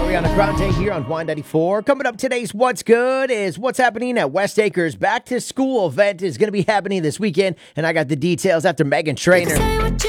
Ariana Grande here on Y94. Coming up today's What's Good is what's happening at West Acres. Back to school event is going to be happening this weekend, and I got the details after Megan Trainor.